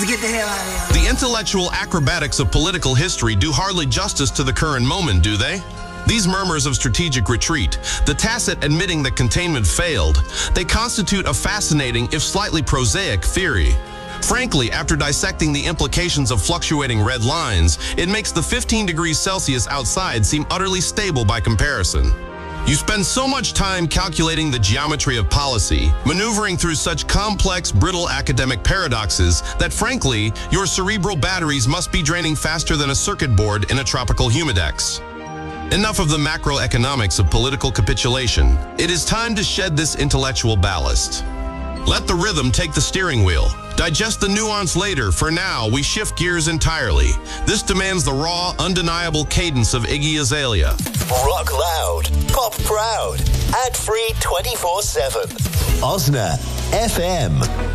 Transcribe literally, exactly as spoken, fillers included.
Let's get the hell out of here. The intellectual acrobatics of political history do hardly justice to the current moment, do they? These murmurs of strategic retreat, the tacit admitting that containment failed, they constitute a fascinating, if slightly prosaic, theory. Frankly, after dissecting the implications of fluctuating red lines, it makes the fifteen degrees Celsius outside seem utterly stable by comparison. You spend so much time calculating the geometry of policy, maneuvering through such complex, brittle academic paradoxes that, frankly, your cerebral batteries must be draining faster than a circuit board in a tropical humidex. Enough of the macroeconomics of political capitulation. It is time to shed this intellectual ballast. Let the rhythm take the steering wheel. Digest the nuance later. For now, we shift gears entirely. This demands the raw, undeniable cadence of Iggy Azalea. Rock loud, pop proud, ad-free twenty-four seven. Osna F M.